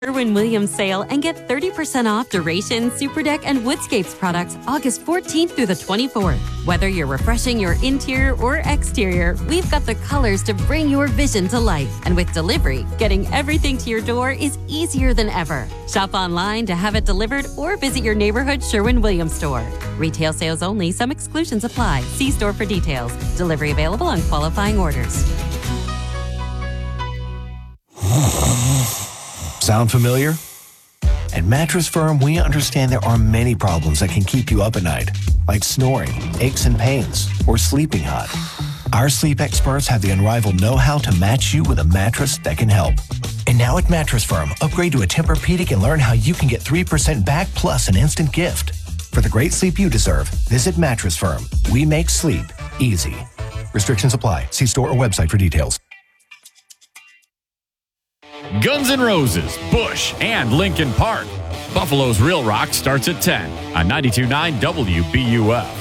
Sherwin-Williams sale and get 30% off Duration, Superdeck, and Woodscapes products August 14th through the 24th. Whether you're refreshing your interior or exterior, we've got the colors to bring your vision to life. And with delivery, getting everything to your door is easier than ever. Shop online to have it delivered or visit your neighborhood Sherwin-Williams store. Retail sales only. Some exclusions apply. See store for details. Delivery available on qualifying orders. Sound familiar? At Mattress Firm, we understand there are many problems that can keep you up at night, like snoring, aches and pains, or sleeping hot. Our sleep experts have the unrivaled know-how to match you with a mattress that can help. And now at Mattress Firm, upgrade to a Tempur-Pedic and learn how you can get 3% back plus an instant gift. For the great sleep you deserve, visit Mattress Firm. We make sleep easy. Restrictions apply. See store or website for details. Guns N' Roses, Bush, and Linkin Park. Buffalo's Real Rock starts at 10 on 92.9 WBUF.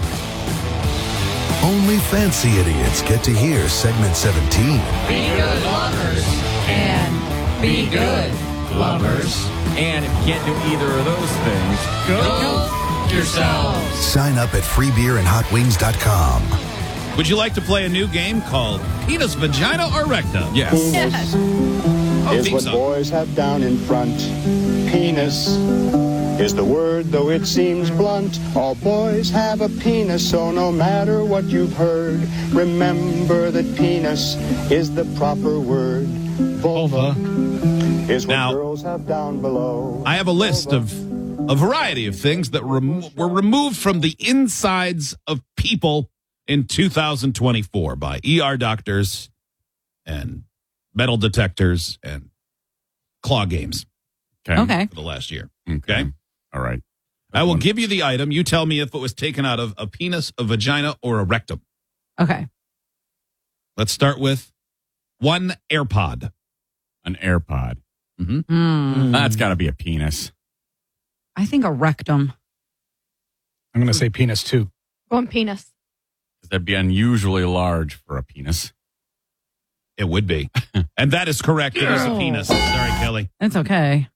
Only fancy idiots get to hear segment 17. Be good lovers and be good lovers. And if you can't do either of those things, Go yourselves. Sign up at freebeerandhotwings.com. Would you like to play a new game called Penis, Vagina, or Rectum? yes. Yes. Is what boys have down in front. Penis is the word, though it seems blunt. All boys have a penis, so no matter what you've heard, remember that penis is the proper word. Vulva is what Now, girls have down below. I have a list of a variety of things that were removed from the insides of people in 2024 by ER doctors and metal detectors and claw games. Okay. For the last year. Okay. All right. I will give you the item. You tell me if it was taken out of a penis, a vagina, or a rectum. Okay. Let's start with one AirPod. An AirPod. Mm-hmm. That's got to be a penis. I think a rectum. I'm going to say penis, too. Going penis. That'd be unusually large for a penis. It would be. And that is correct. It is a penis. Sorry, Kelly. It's okay.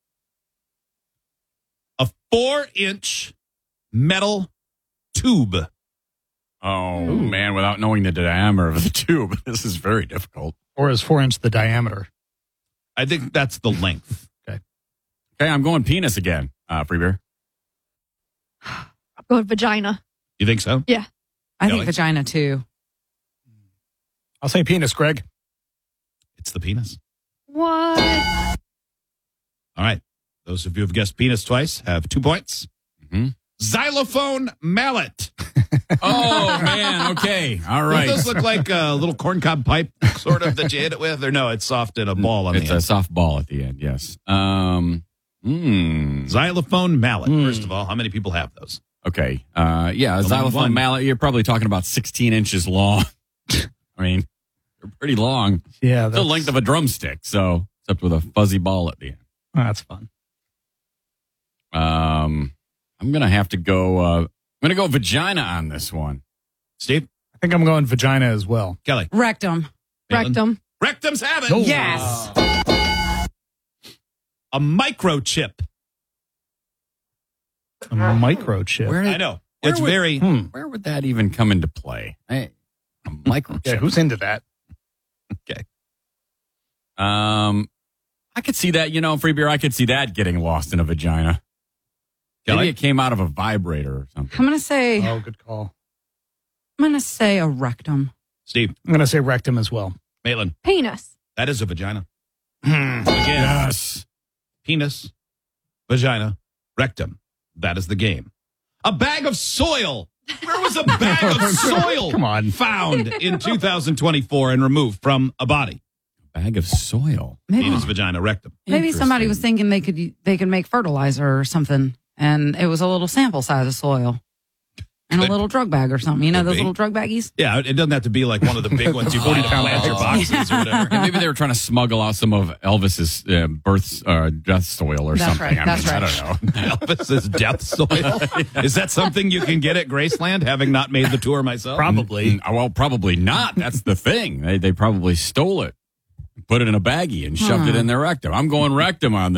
A 4-inch metal tube. Oh, man, without knowing the diameter of the tube, this is very difficult. Or is 4 inch the diameter? I think that's the length. Okay, I'm going penis again, Free Beer. I'm going vagina. You think so? Yeah. I Kelly? think vagina, too. I'll say penis, Greg. It's the penis. What? All right. Those of you who have guessed penis twice have 2 points. Mm-hmm. Xylophone mallet. Oh, man. Okay. All right. Does those look like a little corncob pipe sort of that you hit it with? Or no, it's soft and a ball on It's the a end. soft ball at the end, yes. Xylophone mallet. First of all, how many people have those? Okay. Yeah, a xylophone one. mallet, you're probably talking about 16 inches long. I mean, they're pretty long. Yeah. The length of a drumstick, so except with a fuzzy ball at the end. Oh, that's fun. I'm going to have to go, I'm going to go vagina on this one. Steve? I think I'm going vagina as well. Kelly? Rectum. Rectum. Rectums have it. Yes. A microchip. A microchip. I know. It's very... Where would that even come into play? A microchip. Yeah, who's into that? Okay. I could see that, Free Beer, I could see that getting lost in a vagina. Maybe Kelly? it came out of a vibrator or something. I'm going to say, Oh, good call. a rectum. Steve? I'm going to say rectum as well. Maitland? Penis. That is a vagina. Again. Yes. Penis, vagina, rectum. That is the game. A bag of soil. Where was a bag of soil Come on. found in 2024 and removed from a body? A bag of soil. Maybe, Penis, vagina, rectum. maybe somebody was thinking they could make fertilizer or something, and it was a little sample size of soil. And a little drug bag or something. You know Could those be. little drug baggies? Yeah, it doesn't have to be like one of the big ones you buy to plant your boxes or whatever. And maybe they were trying to smuggle out some of Elvis's death soil or That's something. right, that's I right. don't know. Elvis's death soil. Is that something you can get at Graceland, having not made the tour myself? Probably. Well, probably not. That's the thing. They probably stole it. put it in a baggie and shoved it in their rectum. I'm going rectum on